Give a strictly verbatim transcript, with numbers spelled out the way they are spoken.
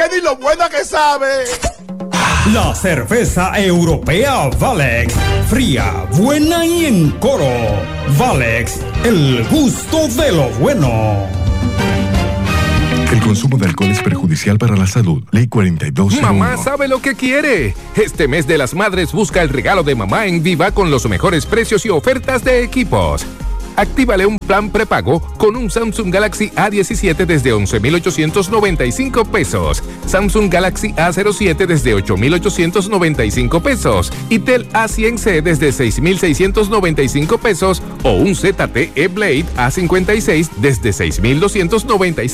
tiene y lo buena que sabe. La cerveza europea Valex, fría, buena y en coro. Valex, el gusto de lo bueno. El consumo de alcohol es perjudicial para la salud. Ley cuarenta y dos cero uno. Mamá sabe lo que quiere. Este mes de las madres busca el regalo de mamá en Viva con los mejores precios y ofertas de equipos. Actívale un plan prepago con un Samsung Galaxy A diecisiete desde once mil ochocientos noventa y cinco pesos, Samsung Galaxy A cero siete desde ocho mil ochocientos noventa y cinco pesos y Tel A cien C desde seis mil seiscientos noventa y cinco pesos o un Z T E Blade A cincuenta y seis desde seis mil doscientos noventa y cinco